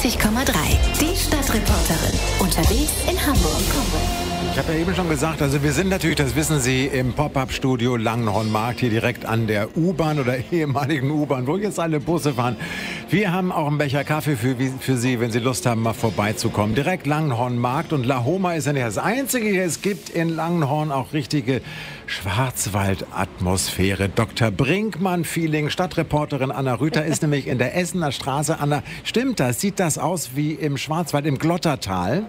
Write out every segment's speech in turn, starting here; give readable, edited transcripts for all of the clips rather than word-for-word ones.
Die Stadtreporterin. Unterwegs in Hamburg. Ich habe ja eben schon gesagt, also wir sind natürlich, das wissen Sie, im Pop-Up-Studio Langenhornmarkt, hier direkt an der U-Bahn oder ehemaligen U-Bahn, wo jetzt alle Busse fahren. Wir haben auch einen Becher Kaffee für Sie, wenn Sie Lust haben, mal vorbeizukommen. Direkt Langenhornmarkt, und La Homa ist ja nicht das Einzige. Es gibt in Langenhorn auch richtige Schwarzwald-Atmosphäre. Dr. Brinkmann-Feeling, Stadtreporterin Anna Rüther ist nämlich in der Essener Straße. Anna, stimmt das? Sieht das aus wie im Schwarzwald, im Glottertal?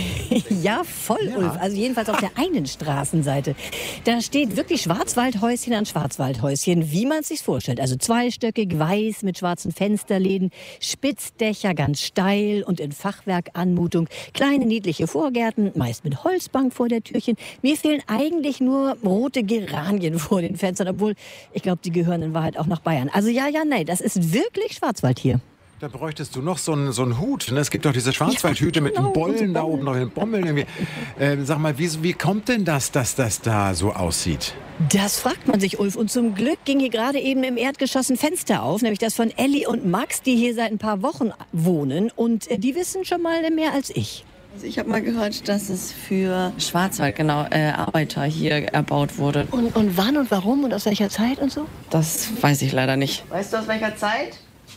Ja, voll, Ulf. Also jedenfalls auf der einen Straßenseite. Da steht wirklich Schwarzwaldhäuschen an Schwarzwaldhäuschen, wie man es sich vorstellt. Also zweistöckig, weiß, mit schwarzen Fensterläden, Spitzdächer, ganz steil und in Fachwerkanmutung. Kleine, niedliche Vorgärten, meist mit Holzbank vor der Türchen. Mir fehlen eigentlich nur rote Geranien vor den Fenstern, obwohl ich glaube, die gehören in Wahrheit auch nach Bayern. Also nee, das ist wirklich Schwarzwald hier. Da bräuchtest du noch so einen Hut. Es gibt doch diese Schwarzwaldhüte mit den Bollen da oben, noch den Bommeln irgendwie. Sag mal, wie kommt denn das, dass das da so aussieht? Das fragt man sich, Ulf. Und zum Glück ging hier gerade eben im Erdgeschoss ein Fenster auf, nämlich das von Elli und Max, die hier seit ein paar Wochen wohnen. Und die wissen schon mal mehr als ich. Also ich habe mal gehört, dass es für Schwarzwald, Arbeiter hier erbaut wurde. Und wann und warum und aus welcher Zeit und so? Das weiß ich leider nicht. Weißt du, aus welcher Zeit?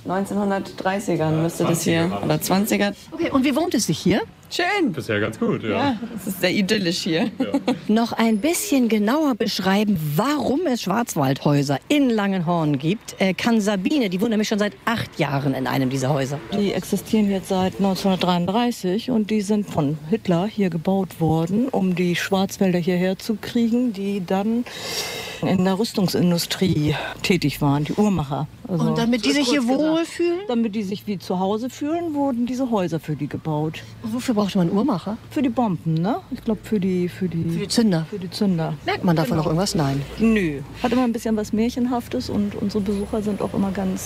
1930ern müsste das hier, oder 20er. Okay, und wie wohnt es sich hier? Schön. Bisher ganz gut, ja. Ja, das ist sehr idyllisch hier. Ja. Noch ein bisschen genauer beschreiben, warum es Schwarzwaldhäuser in Langenhorn gibt, kann Sabine. Die wohnt nämlich schon seit 8 Jahren in einem dieser Häuser. Die existieren jetzt seit 1933 und die sind von Hitler hier gebaut worden, um die Schwarzwälder hierher zu kriegen, die dann in der Rüstungsindustrie tätig waren, die Uhrmacher. Also, und damit die sich hier wohlfühlen? Damit die sich wie zu Hause fühlen, wurden diese Häuser für die gebaut. Wofür braucht man Uhrmacher? Für die Bomben, ne? Ich glaube für die Zünder. Für die Zünder. Merkt man davon noch irgendwas? Nein. Nö. Hat immer ein bisschen was Märchenhaftes und unsere Besucher sind auch immer ganz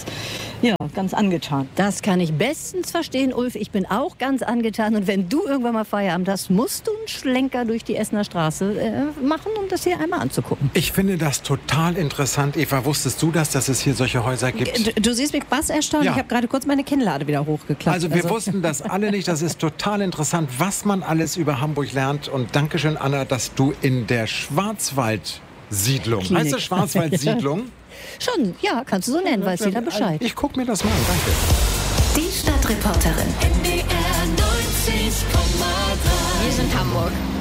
angetan. Das kann ich bestens verstehen, Ulf. Ich bin auch ganz angetan. Und wenn du irgendwann mal Feierabend hast, musst du einen Schlenker durch die Essener Straße machen, um das hier einmal anzugucken. Ich finde das total interessant. Eva, wusstest du das, dass es hier solche Häuser gibt? Du siehst mich bass erstaunt. Ja. Ich habe gerade kurz meine Kinnlade wieder hochgeklappt. Also wir wussten das alle nicht. Das ist total interessant, was man alles über Hamburg lernt. Und Dankeschön, Anna, dass du in der Schwarzwaldsiedlung, heißt das Schwarzwaldsiedlung? Schon, ja, kannst du so nennen, weiß jeder Bescheid. Ich guck mir das mal an, danke. Die Stadtreporterin. NDR 90,3. Wir sind Hamburg.